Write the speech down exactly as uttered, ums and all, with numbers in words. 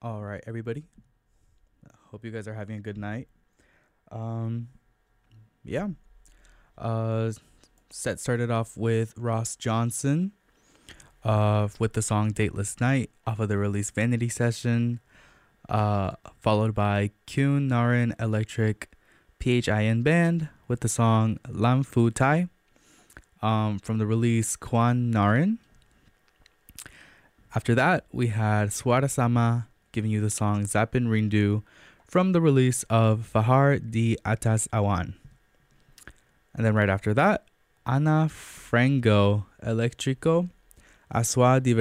All right, everybody. Hope you guys are having a good night. Um, yeah. Uh, set started off with Ross Johnson, uh, with the song "Dateless Night" off of the release "Vanity Session," uh, followed by Kyun Narin Electric P H I N Band with the song "Lam Fu Tai," um, from the release "Kwan Narin." After that, we had Swara Sama giving you the song "Zapin Rindu" from the release of Fahar di Atas Awan. And then right after that, Ana Frango Electrico Aswa